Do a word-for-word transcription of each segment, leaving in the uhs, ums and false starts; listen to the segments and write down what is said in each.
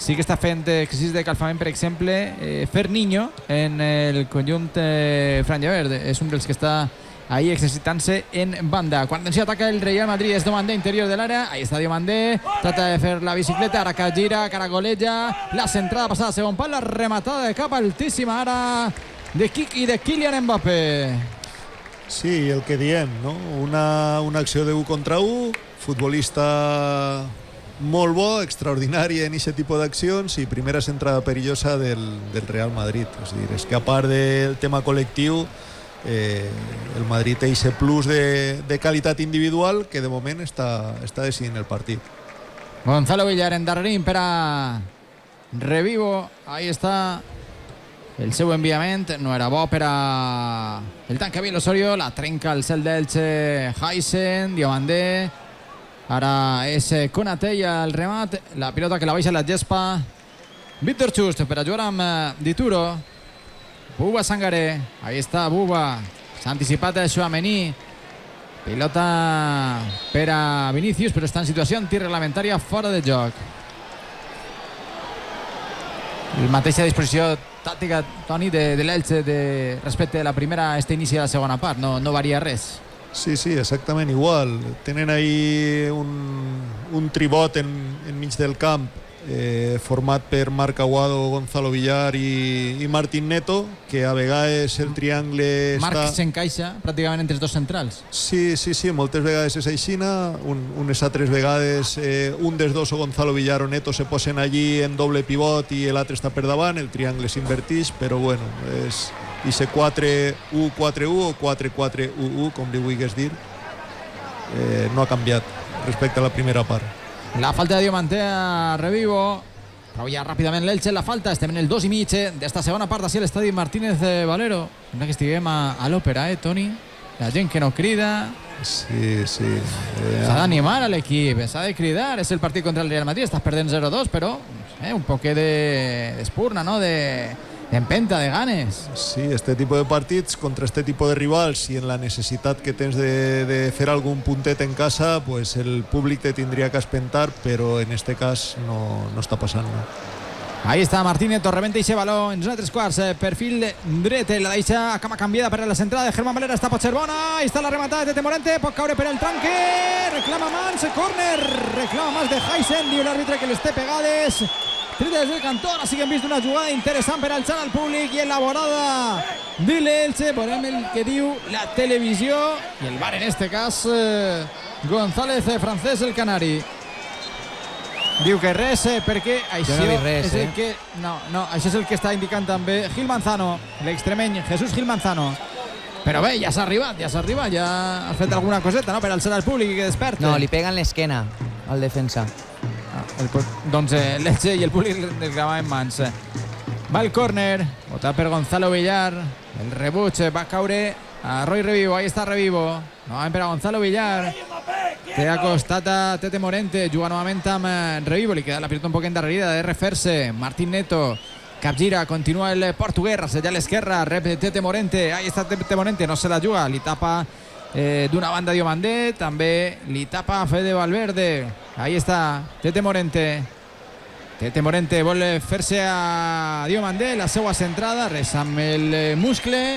sí que està fent exercicis de calfament, per exemple, eh, Ferninho en el conjunt eh, franjaverd. És un dels que està ahí exercitant-se en banda. Quan atenció ataca el Real Madrid, és Diomandé interior de l'àrea, ahí està Diomandé, trata de fer la bicicleta, ara que gira, caracoleja, la centrada passada a segon pal, la rematada de cap altíssima ara de Kiki i de Kylian Mbappé. Sí, el que diem, no? Una, una acció de u contra u, futbolista molt bo, extraordinari en aquest tipus d'accions i primera centrada perillosa del, del Real Madrid. És a dir, és que a part del tema col·lectiu, Eh, el Madrid té ese plus de, de qualitat individual que de moment està, està decidint el partit. Gonzalo Villar en darrerín per a Revivo. Ahí està el seu enviament, no era bo per a el tanque Biel Osorio, la trenca el cel d'Elche Heisen, Diomandé, ara és Konaté i el remat, la pilota que la baixa a la gespa Víctor Just per a jugar amb Dituro. Buba Sangaré, ahí està Buba, s'ha anticipat a Tchouaméni, pilota per a Vinícius, però està en situació antirreglamentària fora de joc. La mateixa disposició tàctica, Toni, de, de l'Elche de, respecte a la primera, este inici de la segona part, no, no varia res. Sí, sí, exactament igual. Tenen ahí un, un tribot en, enmig del camp, Eh, format per Marc Aguado, Gonzalo Villar i, i Martín Neto, que a vegades el triangle Marc està... s'encaixa pràcticament entre els dos centrals. Sí, sí, sí, moltes vegades és aixina, un, unes altres vegades eh, un dels dos, o Gonzalo Villar o Neto, se posen allí en doble pivot i l'altre està per davant, el triangle s'invertix, però bueno, és ixe quatre u quatre u o quatre quatre u u, com li vulguis dir, eh, no ha canviat respecte a la primera part. La falta de Diomandé a Revivo. Treballa ràpidament l'Elche, la falta. Estem en el dos i mig d'esta segona part d'ací a l'estadi Martínez de Valero. Sembla que estiguem a, a l'òpera, eh, Toni? La gent que no crida. Sí, sí. Eh, S'ha d'animar a l'equip, s'ha de cridar. És el partit contra el Real Madrid, estàs perdent zero dos, però eh, un poquet d'espurna, no? De... d'empenta, de ganes. Sí, este tipus de partits contra este tipus de rivals i en la necessitat que tens de, de fer algun puntet en casa, pues el públic te tindria que espentar, però en este cas no, no està passant. No? Ahí està Martínez, rebenta ixe baló en zona tres quarts, eh, perfil dret, la deixa a cama canviada per a la centrada de Germán Valera, està pot ser bona, ahí està la rematada de Tete Morente, pot caure per el tranque, reclama mans, córner, reclama mans de Heisen, diu l'àrbitre que les té pegades. Des del cantó, ara sí que hem vist una jugada interessant per alçar al públic i elaborada de l'Elche. Veurem el que diu la televisió i el V A R en este cas, eh, González, eh, francès, el canari. Diu que res, eh, perquè això no res, és el eh? que no, no, això és el que està indicant també Gil Manzano, l'extremeny Jesús Gil Manzano. Però bé, ja s'ha arribat, ja s'ha arribat, ja ha fet alguna coseta, no?, per alçar al públic i que desperte. No, li peguen l'esquena al defensa. El, doncs eh, l'Elche i el públic reclamaven mans. Va el córner, votat per Gonzalo Villar, el rebuig va caure a Roy Revivo, ahí està Revivo, novament per a Gonzalo Villar, té acostat a Tete Morente, juga novament amb Revivo, li queda la pilota un poc endarrerida, de refer-se, Martín Neto, capgira, continua el portuguès, raseja a l'esquerra, rep Tete Morente, ahí està Tete Morente, no se la juga, li tapa Eh, d'una banda Diomandé, també li tapa Fede Valverde, ahí està Tete Morente, Tete Morente vol fer-se a Diomandé, la seva centrada, res amb el muscle,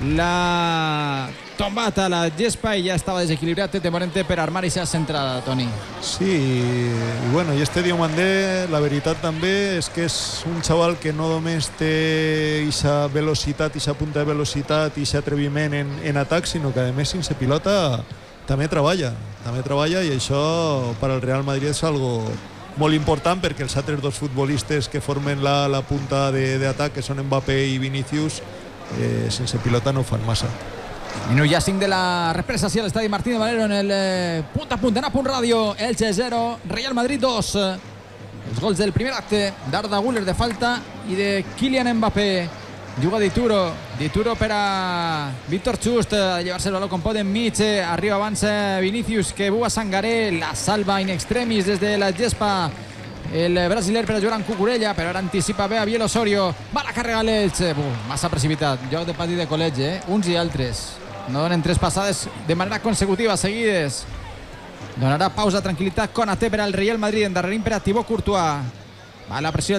la tombat a la gespa i ja estava desequilibrat Tete Morente per armar aquesta centrada, Toni. Sí, i bueno, i este Diomandé, la veritat també és que és un xaval que no només té aquesta velocitat, aquesta punta de velocitat i aquest atreviment en, en atac, sinó que a més sense pilota també treballa, també treballa i això per al Real Madrid és algo molt important perquè els altres dos futbolistes que formen la, la punta d'atac, que són Mbappé i Vinícius, eh, sense pilota no ho fan massa. Minut ja cinc de la represa hacia l'estadi Martínez Valero en el eh, punt a punt en A Punt Ràdio. Elche zero, Real Madrid dos. Els gols del primer acte d'Arda Güler de falta i de Kylian Mbappé. Juga Dituro, Dituro per a Víctor Just, a llevar-se el baló com pot enmig, arriba abans Vinícius, que Buba Sangaré, la salva in extremis des de la gespa el brasiler per a jugar en Cucurella, però ara anticipa bé a Biel Osorio, va la càrrega l'Elche, massa precipitat, joc de partit de col·legi, eh? Uns i altres, no donen tres passades de manera consecutiva seguides. Donarà pausa, tranquil·litat, Konaté per al Real Madrid, endarrerim per a Thibaut Courtois, va la pressió